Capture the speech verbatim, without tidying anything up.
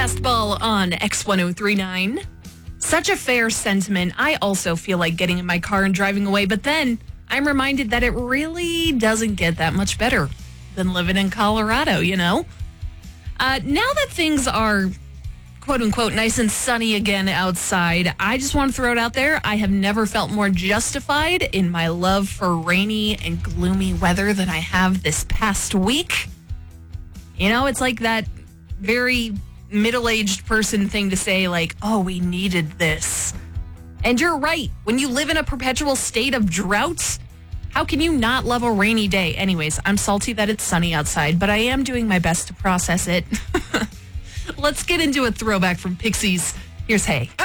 Fastball on X ten thirty-nine. Such a fair sentiment. I also feel like getting in my car and driving away, but then I'm reminded that it really doesn't get that much better than living in Colorado, you know? Uh, now that things are quote unquote nice and sunny again outside, I just want to throw it out there. I have never felt more justified in my love for rainy and gloomy weather than I have this past week. You know, it's like that very middle-aged person thing to say, like, oh, we needed this. And you're right. When you live in a perpetual state of drought, how can you not love a rainy day? Anyways, I'm salty that it's sunny outside, but I am doing my best to process it. Let's get into a throwback from Pixies. Here's Hey.